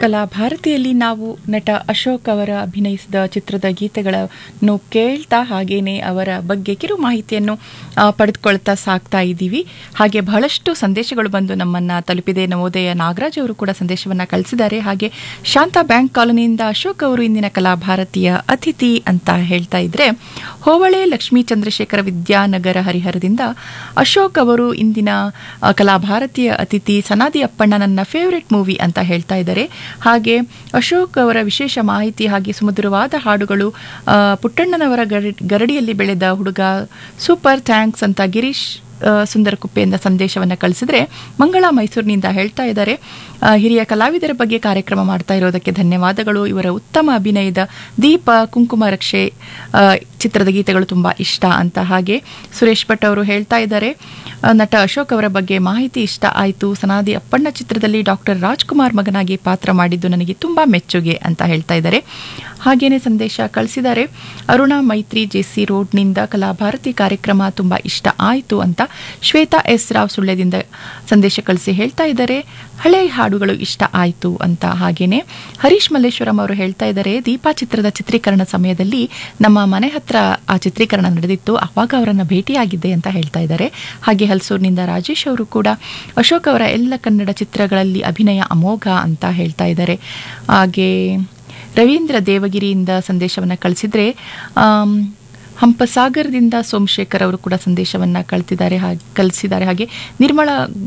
ಕಲಾ ಭಾರತಿಯಲ್ಲಿ ನಾವು ನಟ ಅಶೋಕ್ ಅವರ ಅಭಿನಯಿಸಿದ ಚಿತ್ರದ ಗೀತೆಗಳನ್ನು ಕೇಳ್ತಾ ಹಾಗೇನೆ ಅವರ ಬಗ್ಗೆ ಕಿರು ಮಾಹಿತಿಯನ್ನು ಪಡೆದುಕೊಳ್ತಾ ಸಾಕ್ತಾ ಇದ್ದೀವಿ. ಹಾಗೆ ಬಹಳಷ್ಟು ಸಂದೇಶಗಳು ಬಂದು ನಮ್ಮನ್ನ ತಲುಪಿದೆ. ನವೋದಯ ನಾಗರಾಜ್ ಅವರು ಕೂಡ ಸಂದೇಶವನ್ನ ಕಳಿಸಿದ್ದಾರೆ. ಹಾಗೆ ಶಾಂತಾ ಬ್ಯಾಂಕ್ ಕಾಲೋನಿಯಿಂದ ಅಶೋಕ್ ಅವರು ಇಂದಿನ ಕಲಾ ಭಾರತೀಯ ಅತಿಥಿ ಅಂತ ಹೇಳ್ತಾ ಇದ್ರೆ, ಹೋವಳೆ ಲಕ್ಷ್ಮೀ ಚಂದ್ರಶೇಖರ ವಿದ್ಯಾನಗರ ಹರಿಹರದಿಂದ ಅಶೋಕ್ ಅವರು ಇಂದಿನ ಕಲಾ ಭಾರತೀಯ ಅತಿಥಿ, ಸನಾದಿ ಅಪ್ಪಣ್ಣ ನನ್ನ ಫೇವರೆಟ್ ಮೂವಿ ಅಂತ ಹೇಳ್ತಾ ಇದ್ದಾರೆ. ಹಾಗೆ ಅಶೋಕ್ ಅವರ ವಿಶೇಷ ಮಾಹಿತಿ ಹಾಗೆ ಸುಮಧುರವಾದ ಹಾಡುಗಳು, ಪುಟ್ಟಣ್ಣನವರ ಗರಡಿಯಲ್ಲಿ ಬೆಳೆದ ಹುಡುಗ, ಸೂಪರ್ ಥ್ಯಾಂಕ್ಸ್ ಅಂತ ಗಿರೀಶ್ ಸುಂದರಕುಪ್ಪೆಯಿಂದ ಸಂದೇಶವನ್ನು ಕಳಿಸಿದ್ರೆ, ಮಂಗಳ ಮೈಸೂರಿನಿಂದ ಹೇಳ್ತಾ ಇದ್ದಾರೆ, ಹಿರಿಯ ಕಲಾವಿದರ ಬಗ್ಗೆ ಕಾರ್ಯಕ್ರಮ ಮಾಡ್ತಾ ಇರೋದಕ್ಕೆ ಧನ್ಯವಾದಗಳು. ಇವರ ಉತ್ತಮ ಅಭಿನಯದ ದೀಪ, ಕುಂಕುಮ ರಕ್ಷೆ ಚಿತ್ರದ ಗೀತೆಗಳು ತುಂಬಾ ಇಷ್ಟ ಅಂತ. ಹಾಗೆ ಸುರೇಶ್ ಭಟ್ ಅವರು ಹೇಳ್ತಾ ಇದ್ದಾರೆ, ನಟ ಅಶೋಕ್ ಅವರ ಬಗ್ಗೆ ಮಾಹಿತಿ ಇಷ್ಟ ಆಯಿತು. ಸನಾದಿ ಅಪ್ಪಣ್ಣ ಚಿತ್ರದಲ್ಲಿ ಡಾಕ್ಟರ್ ರಾಜ್ಕುಮಾರ್ ಮಗನಾಗಿ ಪಾತ್ರ ಮಾಡಿದ್ದು ನನಗೆ ತುಂಬಾ ಮೆಚ್ಚುಗೆ ಅಂತ ಹೇಳ್ತಾ ಇದ್ದಾರೆ. ಹಾಗೇನೆ ಸಂದೇಶ ಕಳಿಸಿದ್ದಾರೆ ಅರುಣಾ ಮೈತ್ರಿ ಜೆಸಿ ರೋಡ್ನಿಂದ, ಕಲಾಭಾರತಿ ಕಾರ್ಯಕ್ರಮ ತುಂಬಾ ಇಷ್ಟ ಆಯಿತು ಅಂತ. ಶ್ವೇತಾ ಎಸ್ ರಾವ್ ಸುಳ್ಯದಿಂದ ಸಂದೇಶ ಕಳಿಸಿ ಹೇಳ್ತಾ ಇದ್ದಾರೆ, ಹಳೆ ಹಾಡುಗಳು ಇಷ್ಟ ಆಯಿತು ಅಂತ. ಹಾಗೇನೆ ಹರೀಶ್ ಮಲ್ಲೇಶ್ವರಂ ಅವರು ಹೇಳ್ತಾ ಇದ್ದಾರೆ, ದೀಪಾ ಚಿತ್ರದ ಚಿತ್ರೀಕರಣ ಸಮಯದಲ್ಲಿ ನಮ್ಮ ಮನೆ ಹತ್ರ ಆ ಚಿತ್ರೀಕರಣ ನಡೆದಿತ್ತು, ಅವಾಗ ಅವರನ್ನ ಭೇಟಿಯಾಗಿದ್ದೆ ಅಂತ ಹೇಳ್ತಾ ಇದ್ದಾರೆ. ಹಾಗೆ ಹಲ್ಸೂರಿನಿಂದ ರಾಜೇಶ್ ಅವರು ಕೂಡ ಅಶೋಕ್ ಅವರ ಎಲ್ಲ ಕನ್ನಡ ಚಿತ್ರಗಳಲ್ಲಿ ಅಭಿನಯ ಅಮೋಘ ಅಂತ ಹೇಳ್ತಾ ಇದ್ದಾರೆ. ಹಾಗೆ ರವೀಂದ್ರ ದೇವಗಿರಿಯಿಂದ ಸಂದೇಶವನ್ನು ಕಳಿಸಿದ್ರೆ, ಹಂಪಸಾಗರದಿಂದ ಸೋಮಶೇಖರ್ ಅವರು ಕೂಡ ಸಂದೇಶವನ್ನು ಕಳಿಸಿದ್ದಾರೆ. ಹಾಗೆ ನಿರ್ಮಲಾ